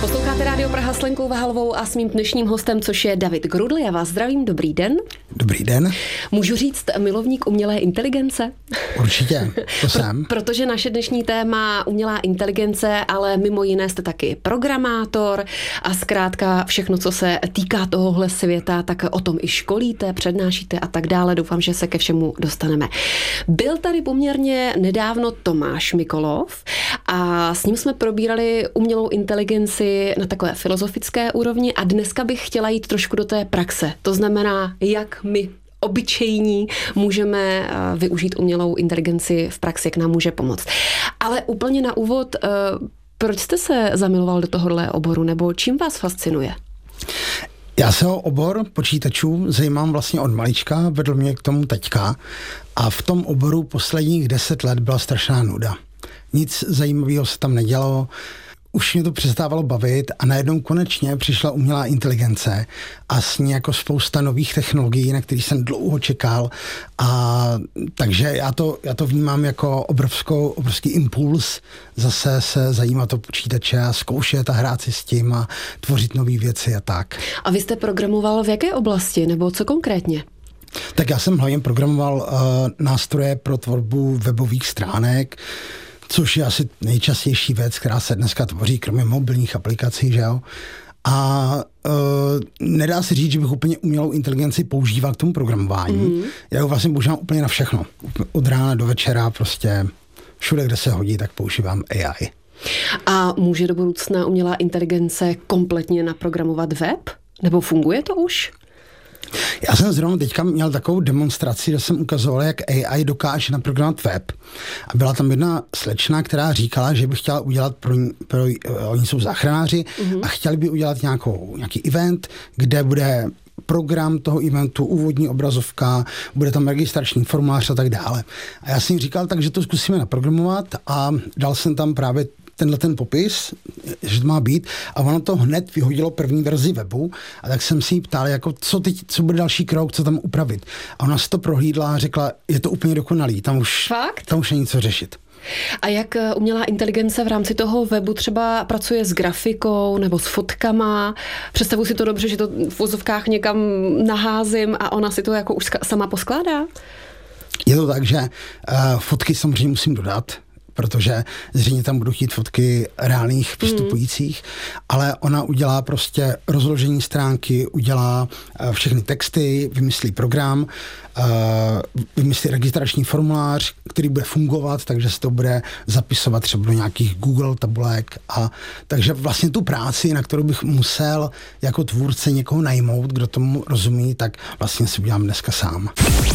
Posloucháte Rádio Praha s Lenkou Vahalovou a s mým dnešním hostem, což je David Grudl. Já vás zdravím, dobrý den. Dobrý den. Můžu říct milovník umělé inteligence? Určitě, to jsem. Protože naše dnešní téma umělá inteligence, ale mimo jiné jste taky programátor a zkrátka všechno, co se týká tohohle světa, tak o tom i školíte, přednášíte a tak dále. Doufám, že se ke všemu dostaneme. Byl tady poměrně nedávno Tomáš Mikolov a s ním jsme probírali umělou inteligenci na takové filozofické úrovni a dneska bych chtěla jít trošku do té praxe. To znamená, jak my obyčejní můžeme využít umělou inteligenci v praxi, jak nám může pomoct. Ale úplně na úvod, proč jste se zamiloval do tohohle oboru, nebo čím vás fascinuje? Já se o obor počítačů zajímám vlastně od malička, vedl mě k tomu teďka a v tom oboru posledních 10 let byla strašná nuda. Nic zajímavého se tam nedělo, už mě to přestávalo bavit a najednou konečně přišla umělá inteligence a s ní jako spousta nových technologií, na kterých jsem dlouho čekal, a takže já to vnímám jako obrovský impuls zase se zajímat o počítače a zkoušet a hrát si s tím a tvořit nové věci a tak. A vy jste programoval v jaké oblasti nebo co konkrétně? Tak já jsem hlavně programoval nástroje pro tvorbu webových stránek, což je asi nejčastější věc, která se dneska tvoří, kromě mobilních aplikací, že jo. A nedá se říct, že bych úplně umělou inteligenci používal k tomu programování. Já ho vlastně používám úplně na všechno. Od rána do večera prostě všude, kde se hodí, tak používám AI. A může do budoucna umělá inteligence kompletně naprogramovat web? Nebo funguje to už? Já jsem zrovna teďka měl takovou demonstraci, že jsem ukazoval, jak AI dokáže naprogramovat web. A byla tam jedna slečna, která říkala, že by chtěla udělat oni jsou záchranáři a chtěli by udělat nějaký event, kde bude program toho eventu, úvodní obrazovka, bude tam registrační formulář a tak dále. A já jsem jí říkal, takže to zkusíme naprogramovat a dal jsem tam právě ten popis, že to má být, a ono to hned vyhodilo první verzi webu a tak jsem si jí ptal, jako co bude další krok, co tam upravit. A ona si to prohlídla a řekla, je to úplně dokonalý, tam už není co řešit. A jak umělá inteligence v rámci toho webu třeba pracuje s grafikou nebo s fotkama? Představuji si to dobře, že to v vozovkách někam naházím a ona si to jako už sama poskládá? Je to tak, že fotky samozřejmě musím dodat, protože zřejmě tam budu chtít fotky reálných přistupujících, ale ona udělá prostě rozložení stránky, udělá všechny texty, vymyslí program, vymyslí registrační formulář, který bude fungovat, takže se to bude zapisovat třeba do nějakých Google tabulek, a takže vlastně tu práci, na kterou bych musel jako tvůrce někoho najmout, kdo tomu rozumí, tak vlastně si udělám dneska sám.